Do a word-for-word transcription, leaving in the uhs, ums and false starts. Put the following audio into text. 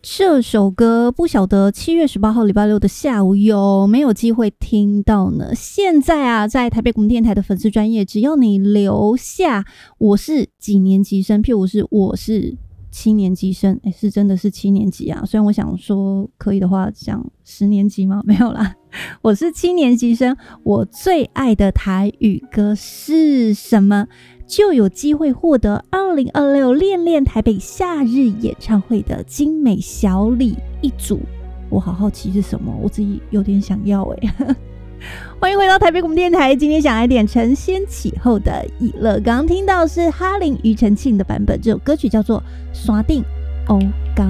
这首歌不晓得七月十八号礼拜六的下午有没有机会听到呢？现在啊，在台北广播电台的粉丝专页，只要你留下我是几年级生，譬如是我是七年级生，诶，是真的是七年级啊。虽然我想说可以的话讲十年级吗？没有啦，我是七年级生。我最爱的台语歌是什么？就有机会获得二零二六恋恋台北夏日演唱会的精美小礼一组。我好好奇是什么，我自己有点想要耶欢迎回到台北广播电台，今天想来点承先启后的以乐。刚刚听到是哈林庾澄庆的版本，这首歌曲叫做《刷定 OK》。